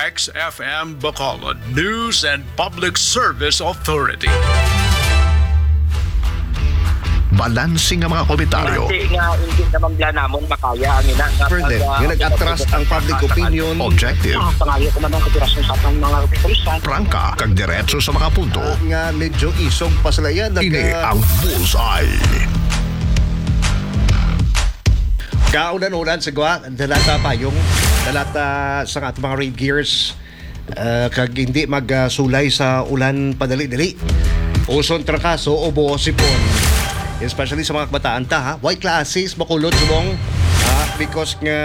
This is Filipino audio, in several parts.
XFM Bacolod News and Public Service Authority. Balansing ang mga komentaryo. Hindi naman bla namon makaya ang ina. Further, yung nag-atras ang public opinion. Objective. Pangayo ko naman kapirasyon sa atong mga opisyal. Prangka, kag diretso sa mga punto. Nga medyo isog pa sila yan. Ini ang Bullseye. Kaunan-unan sa gawa, dalata payong, dalata sa ating mga raid gears, kag hindi magsulay sa ulan padali-dali. Uson trakaso o buo sipon. Especially sa mga kabataan ta, ha? White classes, makulot sumong, because nga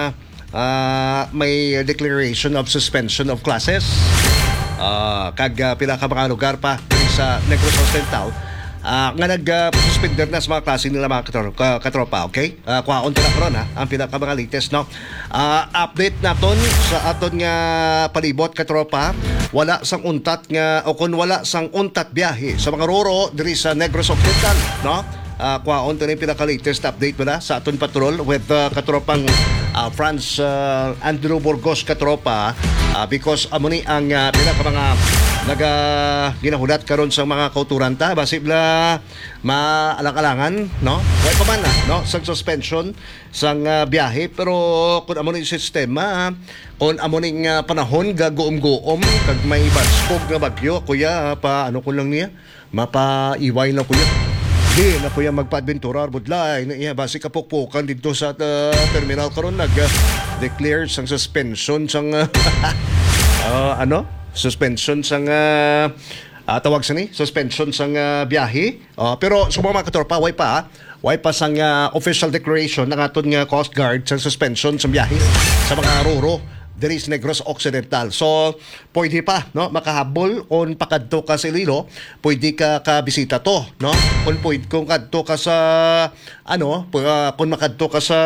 may declaration of suspension of classes. Kag pila ka mga lugar pa sa Negros Occidental, nga nag-suspender na sa mga klase nila mga katropa, okay? Kuhaon tila karon ha, ang pinaka mga latest, no? Update naton sa aton nga palibot katropa, wala sang untat nga o kung wala sang untat biyahe sa mga roro diri sa Negros Occidental, no? Kuhaon tila yung pinaka latest update mo na sa aton patrol with katropang Franz Andrew Burgos katropa, because amuni ang pinaka mga ginahulat karon sa mga kauturan ta basibla maalang-alangan, no? Way pa man na, no, sa suspension sang biyahe, pero kun amo ni sistema, kun amo ning panahon gaguom-guom kag may baskog nga bagyo, kuya pa ano ko lang niya mapaiway na kuya. Di na kuya magpa-adventura budlay na iya basi kapukpukan dito sa terminal karon nag-declare sang suspension sang suspension sang tawag sa ni suspension sang biyahe, pero sumama ka katropa way pa sang official declaration ng aton nga Coast Guard sa suspension sang biyahe sa mga roro diri sa Negros Occidental. So pwede pa, no, makahabol on pakadto ka sa Iloilo, pwede ka kabisita to, no, kung kadto ka sa kung makadto ka sa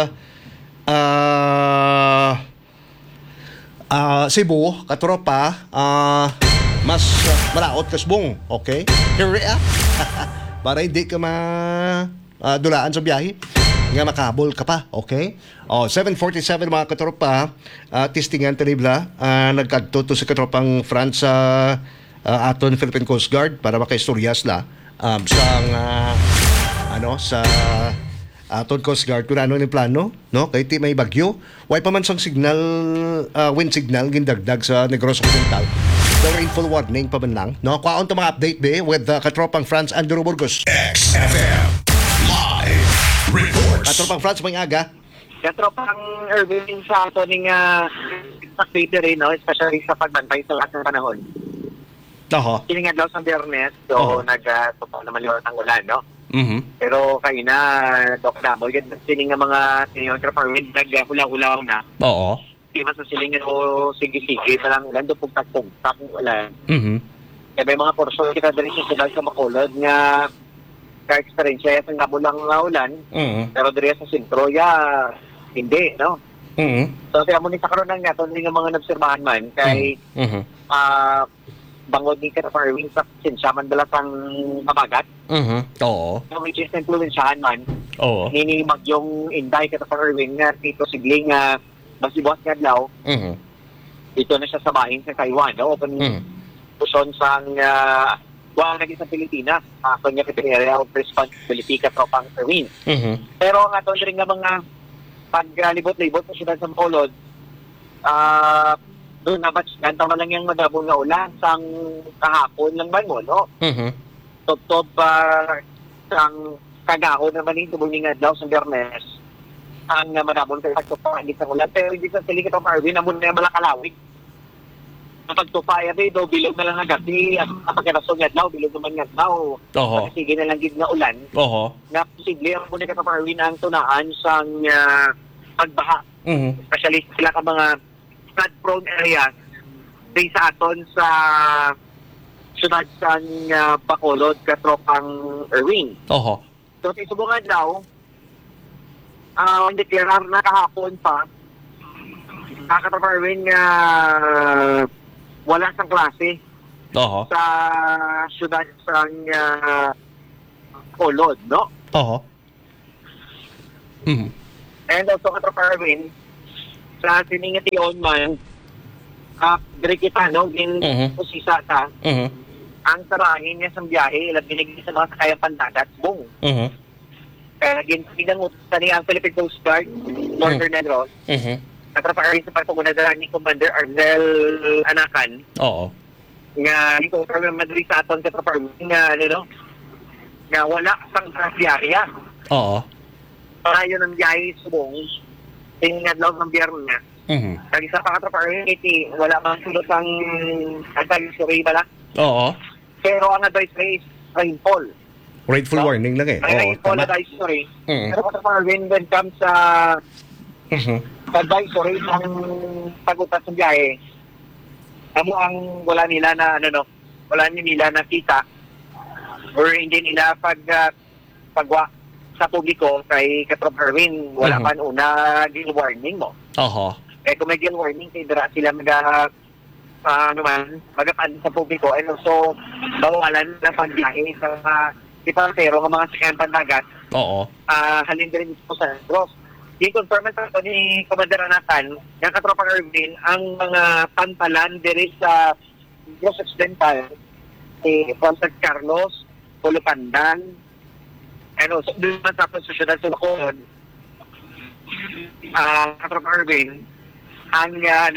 Cebu, katropa, mas malaot ka subong, okay? Hurry up! Para hindi ka dulaan sa biyahe, nga makahabol ka pa, okay? 7:47 mga katropa, testingan tanibla, nagkadto to sa katropang France sa aton Philippine Coast Guard para makaistoryas la sa aton Coast Guard kung ano yung plano, no? Kaya may bagyo. Way pa man sang signal, wind signal, gindagdag sa Negros Occidental. The rainfall warning pa man lang, no? Kuhaon to mga update be with katropang Franz Andrew Burgos. XFM Live Reports. Katropang Franz, may aga. Katropang Irving sa ato ning activity rin, no? Especially sa pagbantay sa lahat ng panahon. Oho. Kiningan daw sa Biyernes, so nagtupaw naman yung ang ulan, no? Mm-hmm. Pero kayo na, Doc Damo, yun siling nga mga senior farming, nag-hula-hulaw na. Oo. Di man sa siling nga o sige-sige, talang ulan, doon pugtak-pugtak ng ulan. Mm-hmm. Kaya may mga porso, kita dali sa sila sa Macolod nga ka-experience yung nabulang nga ulan, pero dali sa sentro, hindi, no? Mm-hmm. So, kaya mo ni sa karoon nga, ito nga mga nabsirmahan man, kay bangod ni Katropang Irving sa sinsyaman dala sang mabagat. Oo. So, which is influensyahan man. Oo. Ninimag yung Inday Katropang Irving nga Tito Sigling nga basibos nga daw. Dito na siya sa bahin sa Taiwan. No? Open puson sang wala naging sa Pilipinas. Kanya kita area of responsibility Katropang Irving. Pero nga ito rin nga mga paglibot-libot sa siyudad sa Bacolod, doon naman, gantaw na lang yung madabong nga ulan sang kahapon lang ba mo, no? Top-top sang kagahon naman yung tubong nga daw sa Biyernes ang madabong kayo pagtupahan sa ulan. Pero hindi sa siling ito, Marvin, namun na yung malakalawig. Ang pagtupahan do bilog na lang agad. Ang pagkarason nga daw, bilog naman nga daw. Sige na lang gid nga ulan. Na posible ang muna ka, Marvin, ang tunaan sang pagbaha. Especially sila ka mga flood-prone areas din sa aton sa syudad sa Bacolod, Katropang Irving. So, tisubungan daw, deklarar na kahapon pa, Katropang Irving wala sang klase sa syudad sa Bacolod, no? And also, Katropang Irving, sa siningati on man, Dire kita, no? Din usisa ta. Ang tarahin niya sa biyahe, ilang binigay sa mga sakayang pandagat, bong. Kaya ginang tani ang Philippine Coast Guard, Northern Negros, natrapakarin sa pagpagunadala ni Commander Arnel Anakan. Oo. Nga, dito sa Madrid sa aton sa nga, nga wala sang biyahe. Oo. Para yun ang biyahe subong, tingnan lang ng biyernes. Kag isa pa katrapakarin, wala mang sulot ang advisory bala. Oo. Pero ang advisory is rainfall. Grateful warning lang eh. Oo, Rainfall tama. advisory. Pero katrapakarin, when it comes sa advisory ng pagutat sa biyahe, amo ang wala nila na wala nila nakita or hindi nila pagwa sa publiko kay Katrop Erwin, wala man una gin-warning mo. Oho. Kung may gin-warning, dira sila magapan sa publiko and also bawalan na pagbiyahe sa ipasero ng mga sakyan pandagat. Oo. Halin din po sa Negros. I-confirm ito ni Commander Anakan ng Katropa Erwin ang mga pantalan diri sa Negros Occidental, from San Carlos, Pulupandan, and also doon man sa Syudad Sulcon, Katropa Erwin, ang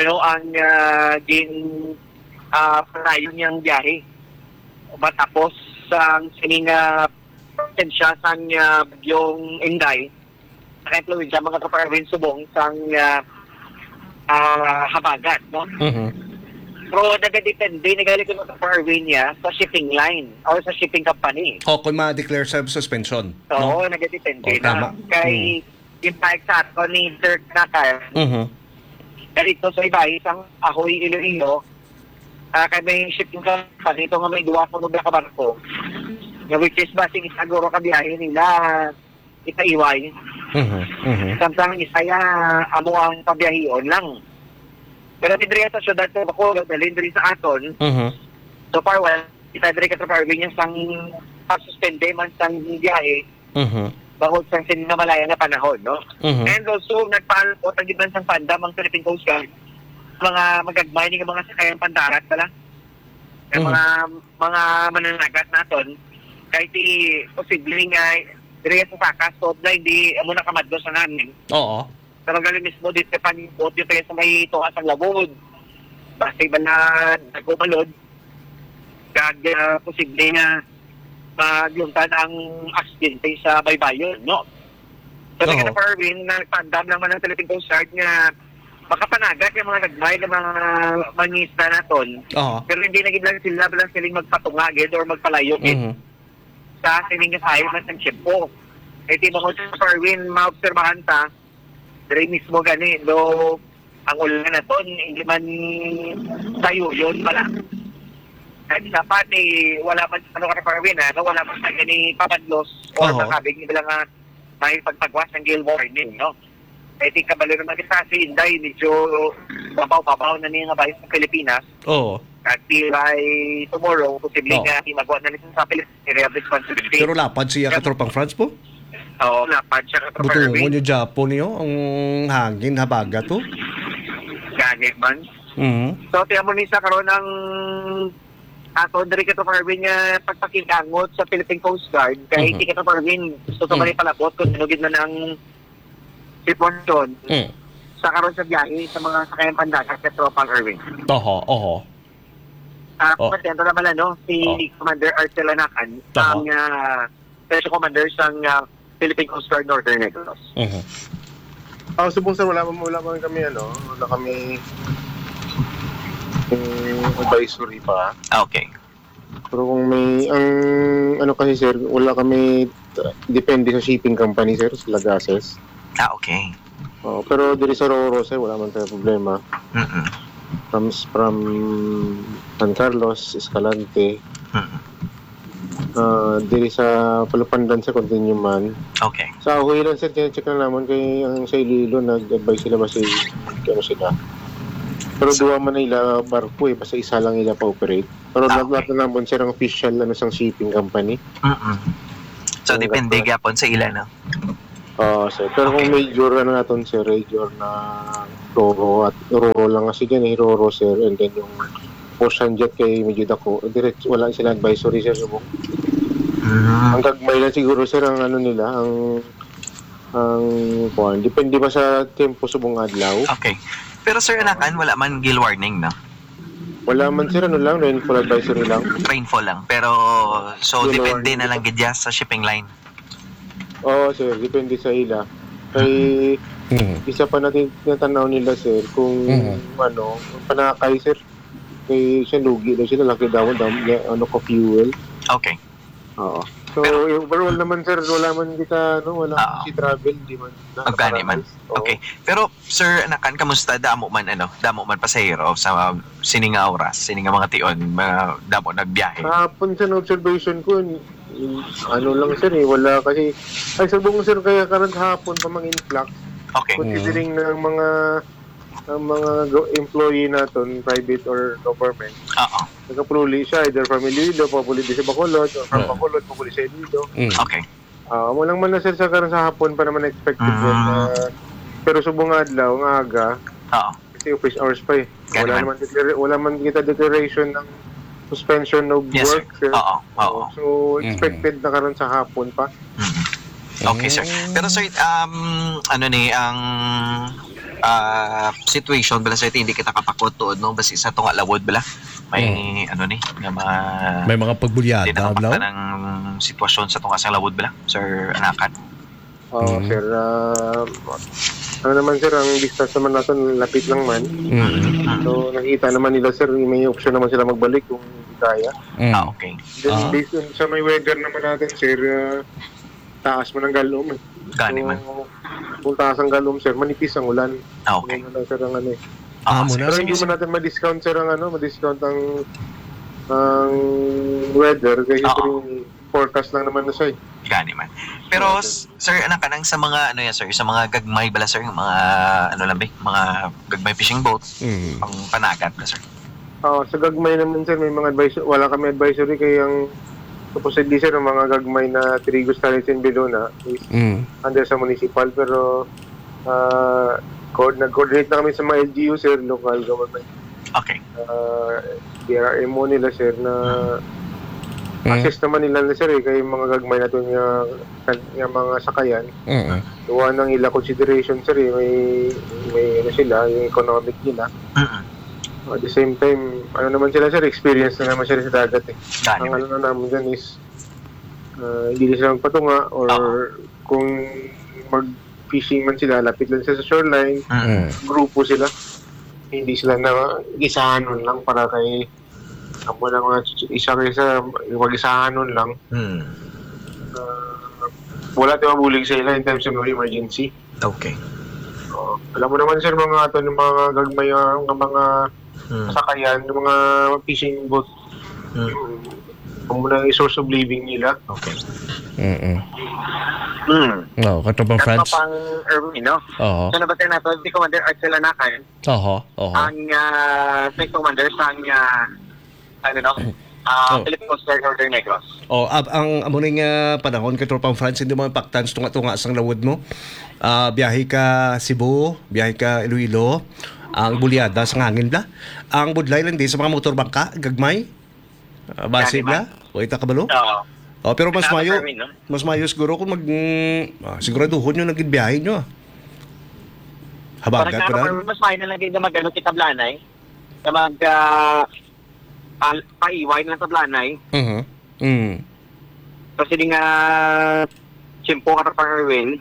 panayon niyang biyahe matapos ang sining potensya sang yung Inday na influensya mga Katropa Erwin subong sang habagat, no? Pero nagadepende, nagali ko ng Katropa Erwin niya sa shipping line or sa shipping company. O kung ma-declare suspension. Oo, no? nagadepende tama. na. Kay impact sa ato ni Sir Nakar, dito sa iba, isang Ahoy, Iloilo, kaya may shipping company, ito nga may duwa ko nung nakabarko, which is basing isaguro kabiyahe nila itaiway. Samtang isaya amo ang pabiyahion lang. Pero tidri sa syudad ko ako, dalhin diri sa aton, so far, itadri ka sa Parvin yung sang pag-suspende man sang biyahe, bangod sa sinamalaya na panahon, no? And also, nagpaalpot ang giban sang pandam ang Philippine Coast Guard, mga magagmay ng mga sakayang pandarat pala. Yung mga mananagat naton, kahit posible nga dire sa sakas, so na hindi mo nakamadlo sa namin. Oo. Pero galing mismo dito panipot, dito sa may tukas ang labod. Basta iba na nagkumalod, kag posible nga magyuntan ang aksidente sa baybayon, no? So, na Parvin, nagpandam naman ng Philippine Coast Guard nga makapanagat yung mga nagmay ng mga mangista naton. Pero hindi naging lang sila bilang siling magpatungagid or magpalayo sa siling kasayos ng shippo. Eh, di ba kung sa Parvin, maobserbahan ta, dire mismo gani, do ang ulan na to, hindi man tayo yun pala. At sa pati, wala man ka Parvin, wala man sa gani papadlos o nakabig nila nga may pagpagwas ng gale warning, no? I think kabalo naman kita si Inday, medyo papaw-papaw na niya nga bayan sa Pilipinas. Oo. At by tomorrow, posibleng nga magawa na nito sa Pilipinas, area of responsibility. Pero lapad siya Katropang France po? Oo, lapad siya Katropa Erwin. Butungon yung Japon niyo, ang hangin, habaga to? Ganit man. So, tiyan mo nisa karoon ng ato dari Katropa Erwin nga pagpakilangot sa Philippine Coast Guard. Kaya hindi Katropa Erwin, gusto to man palabot kung sinugid na ng sitwasyon sa karoon sa biyahe sa mga sakayang pandagat Katropa Erwin. Oho. Kumatento naman si Commander Arcel Anakan, ang Special Commander sa Philippine Coast Guard Northern Negros. Subong sir, wala kami advisory pa. Okay. Pero kung may, kasi sir, wala kami, depende sa shipping company sir, sa Lagases. Okay. Pero diri sa Roro sir, wala man tayo problema. From San Carlos, Escalante, diri sa Palupandan sa continue man. Okay. Sa Ahoy lang sir, check na naman kay ang sa Iloilo, nag-advise sila ba sila. Pero duwa man nila barko basta isa lang nila pa-operate. Pero lahat na naman sir ang official sang shipping company. So depende gapon sa ilan, no? Sir. Pero kung major naton sir, major na Roro at Roro lang kasi dyan Roro sir, and then yung Ocean Jet kay medyo dako, direct wala sila advisory sir subong. Ang gagmay lang siguro sir ang ano nila, ang kuan, depende ba sa tempo subong adlaw. Okay. Pero sir, anakan, wala man gale warning, no? Wala man sir, ano lang, rainfall advisory lang. Rainfall lang. Pero, so, Gale depende warning. na lang gidya sa shipping line. Oo sir, depende sa ila. Kay isa pa natin natanaw nila sir kung ano, kung panakay sir, kay siya lugi daw sila, laki daw ano ko fuel. Okay. Oo. So, overall naman sir, wala man kita, no, wala man si travel, di man. Magkani man. Okay. Pero, sir, anakan, kamusta? Damo man pasahero sa sininga oras, sininga mga tion, mga damo nagbiyahe. Kahapon sa observation ko, ano lang sir wala kasi, ay sabong sir, kaya karang hapon pa mang influx. Okay. Considering ng mga employee natin, private or government, nagka-pruli siya, either from Iloilo, papuli sa Bacolod, or from Bacolod, papuli sa Iloilo. Okay. Walang man na sir sa karang sa hapon pa naman expected yun. Pero subong adlaw, ng aga, kasi office hours pa eh. Wala man kita declaration ng suspension of work. Sir. So, expected na karon sa hapon pa. Okay, sir. Pero sir, ano ni ang situation bala sa hindi kita kapakot tuod no basi sa tunga lawod bala may ano ni nga may mga pagbulyada daw ng sitwasyon sa tunga sa lawod bala sir anakan. Sir, ano naman sir, ang distance naman natin lapit lang man. So nakita naman nila sir, may option naman sila magbalik kung hindi kaya. Okay. Then based on sa may weather naman natin sir, taas mo ng galom. Gani man. Kung taas ang galom sir, manipis ang ulan. Okay. Ano lang sir ang ano eh. Pero hindi mo natin ma-discount sir ang ano, ma-discount ang weather kasi forecast lang naman na siya. Gani man. Pero sir, anak ka nang sa mga ano yan sir, sa mga gagmay bala sir, mga ano lang ba, mga gagmay fishing boat, pang panagat na sir. Sa gagmay naman sir, may mga advisory, wala kami advisory kay ang supposedly sir, ang mga gagmay na Trigos, Talents, and Belona is under sa municipal, pero nag-coordinate na kami sa mga LGU sir, local government. Okay. DRMO nila sir na access naman nila na sir kay mga gagmay natin yung mga sakayan. Tuwa ng ila consideration sir may ano sila, yung economic nila. At the same time, ano naman sila sir, experience na naman sila sa dagat eh. Ang ano na naman dyan is hindi sila magpatunga or kung mag-fishing man sila, lapit lang sila sa shoreline, grupo sila. Hindi sila na isahanon lang para kay amo lang mga isa kaysa mag-isahanon lang. Wala tayong mabulig sa ila in terms of emergency. Okay. Alam mo naman sir, mga ito, mga gagmay, mga sakayan, yung mga fishing boat, kung muna yung source of living nila. Okay. Katubang France. Pang Erwin, no? So, nabatay na ito, si Commander Arcel Anakan. Ang State Commander sa Philippine Coast Guard Northern Negros. Ang amuning panahon katropang France, hindi mo impactan tunga-tunga sang lawod mo. Biyahe ka Cebu, biyahe ka Iloilo, ang bulyada sa hangin bla. Ang budlay lang din sa mga motor bangka, gagmay. Base bla. O ita kabalo? Pero mas mayo siguro kung siguraduhon nyo naging biyahe nyo. Habagat pa na. Mas mayo na lang din na mag-ano kitablanay. Na paiway na tablanay. Kasi di nga simpo ka pang Erwin.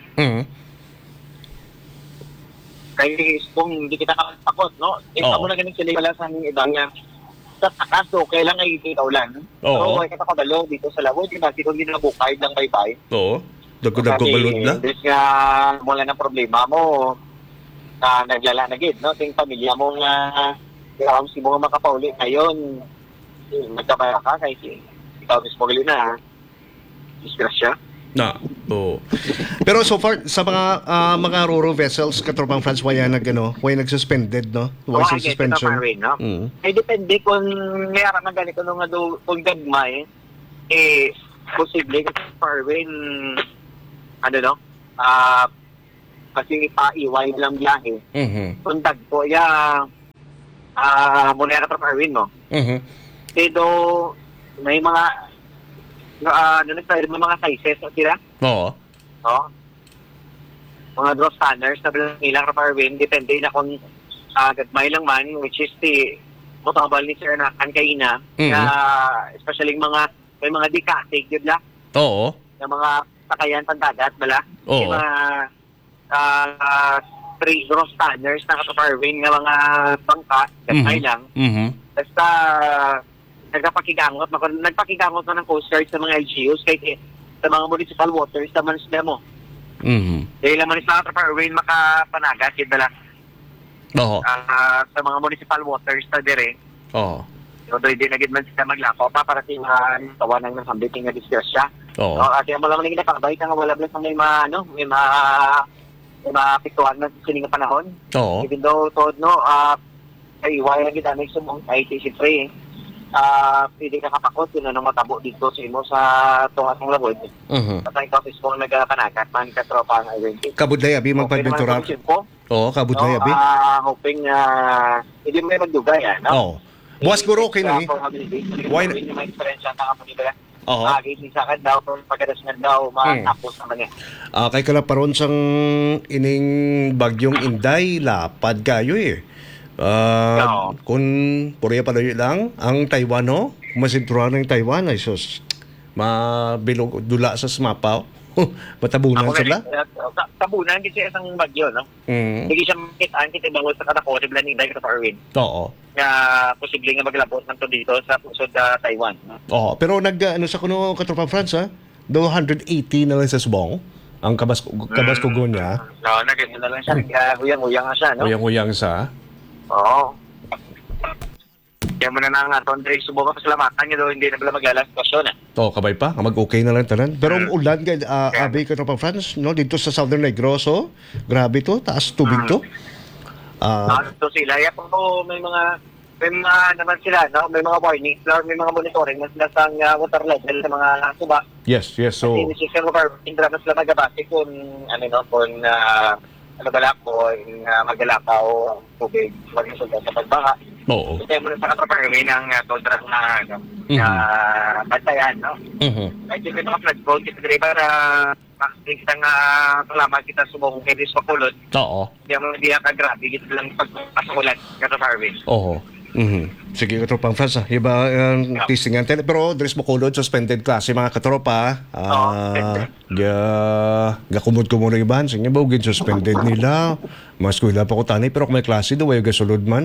Kaya kung hindi kita kapakot, no? Amo na ganun sila wala sa aming ibang niya. Sa takas, okay lang ay itaw lang. So, ay katakabalo dito sa lawod. Diba? Sino hindi na bukay lang bye-bye. Dagko-dagko balod na. Kasi nga mula ng problema mo na naglala na gid, no? Ting pamilya mo nga si mo nga makapauli ngayon. Magkabaya ka kasi ikaw mismo gali na disgrasya. Pero so far sa mga ro-ro vessels katropang France wala nag-suspended no? Wala suspension. No? Ay depende kung mayara na ganito nga kung gagmay posible kasi Parwin kasi pa-iway lang biyahe. Kundag po, muna ka Tropa Erwin, no? Pero, may mga, may mga sizes na sila. Oo. No? Mga draw standards na bilang ilang Tropa Erwin, depende na kung gagmay lang man, which is the potable ni Sir na kankaina, especially may mga dikatig, yun lang. Oo. Yung mga sakayan pandagat, bala. Oo. Yung mga three draw standards na Tropa Erwin nga mga bangka, gagmay lang. Basta, nagpakigangot na ng Coast Guard sa mga LGUs kahit sa mga municipal waters naman sila mo. Dahil naman sa Tropa Erwin makapanagat, yun bala. Oo. Sa mga municipal waters na dire. Oo. So, hindi na man sila maglakaw pa para tawanan ng sambiting na disgrasya. Oo. Kasi mo lang nang nakabay ka nga wala blas may mapiktuhan na sining panahon. Oo. Even though todo ay wala gid anay sumong ITC3 pwede ka kapakot yun anong matabo dito sa imo sa tungatong labod. Patay ka po nagkanakat man ka tropa ang identity. Kabudlay abi magpadventura. Oo, kabudlay abi. Hoping hindi mo magdugay Oo. Buwas guro okay na Why na? May experience ang kapatid nila. Oo. Sa kan daw pagkadas nga daw matapos naman niya. Kay kala paron sang ining bagyong Inday lapad kayo eh. Kung puriya palayo lang ang Taiwan no, masinturan ng Taiwan ay sus mabilog dula sa smapaw. Matabunan sila. Tabunan kasi isang bagyo, no? Hindi siya makitaan kita bangol sa katako sa Blanning Day sa Erwin. Oo. Na posibleng nga maglabot ng to dito sa pusod Taiwan. No? Oo, pero ano sa kuno katropa France ha? Do 180 na lang sa subong ang kabaskugon niya. No, nagano na lang siya. Uyang-uyang nga siya, no? Uyang-uyang sa. Oo. Kaya mo na nga Andre subukan pasalamatan niyo daw hindi na bala maglalas pasyon eh. Kabay pa, mag-okay na lang tanan. Pero ang ulan kay abi ka pa France, no, dito sa Southern Negros, grabe to, taas tubig to. So sila po may mga naman sila, no? May mga warning, may mga monitoring na sila sa water level sa mga suba. Yes, so hindi system of our indra na sila magabase kung magalakaw ang tubig magsusunod sa pagbaha. Oo. Kasi mo sa Tropa Erwin ang tondra na bantayan, no? Kahit yung mga flood code, kita rin para makikita nga salamat kita sumong kay Disco Kulot. Oo. Hindi ka grabe, kita lang pagpasukulan ka Tropa Erwin. Oo. Sige, katropang France. Iba tisingan. Pero, Dres Bacolod, suspended klase mga katropa. Gakumod ko muna iban. Sige, bawagin suspended nila. Mas kuila pa ko tanay. Pero kung may klase, daw ay gasulod man.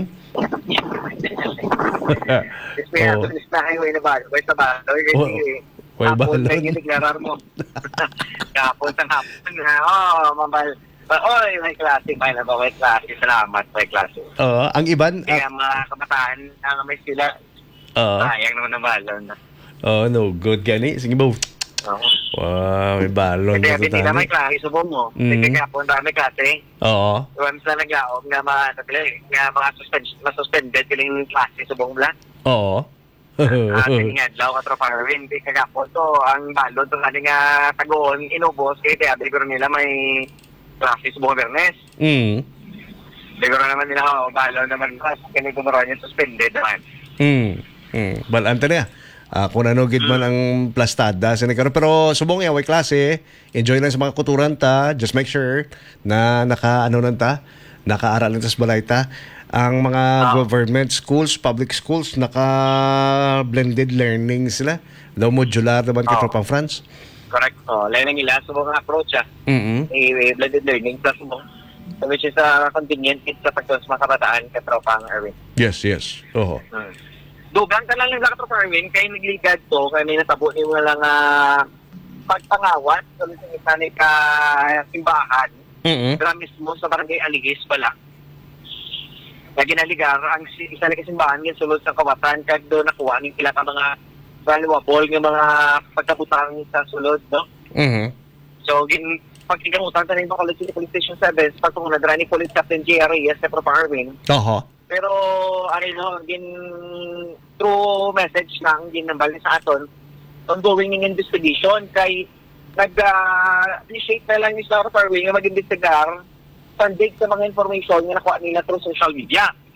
Kaya ito na highway na ba? Way sa ba? Way ba? Hapon na yung deklarar mo. Hapon sa hapon na. Mabal. Oy, may klase. May klase. Salamat, may klase. Ang iban... Kaya mga kabataan, may sila. Sayang naman ang balon. No good gani. Sige ba? Wow, may balon. Hindi na may klase. Subong mo. Sige kaya po, may klase. Oo. Iwan sila naglaog na mga suspended kiling klase. Subong mo lang. Oo. Tingin daw ka Tropa Erwin. Hindi kagapon to. Ang balon to kaling tagoon, inubos. Kaya siguro nila may klase sa buong Bernes. Siguro naman nila, balo naman mas kinigumaron yung suspended naman. Balanta niya. Kung ano gid man ang plastada pero subong way klase, enjoy lang sa mga kuturan ta, just make sure na nakaaral lang sa balay ta. Ang mga government schools, public schools, naka-blended learning sila. Daw modular naman katropang France. Correct. Learning nila, subong approach blended learning plus mo. Which is convenient sa pagtuon sa mga kabataan katropang Erwin. Yes. Oo. Dugang ka lang sa katropang Erwin, kaya nagligad to, kaya may natabo niyo nga lang pagpangawat, so sanay ka simbahan, mismo sa barangay Aligis pala. Lagi naligar, ang isa na kasimbahan yung sulod sa kawatan, kaya doon nakuha ng pila ka mga valuable ng mga pagkabutang sa sulod, no? So, pag ikamutan tayo ng Bacolod City Police Station 7, pagtungunan na ni Police Captain J.R. Reyes sa Tropa Erwin. Pero, through message lang, nambal sa aton, ongoing ng investigation, kay nag-initiate na lang ni Tropa Erwin na mag-investigar standig sa mga information na nakuha nila through social media.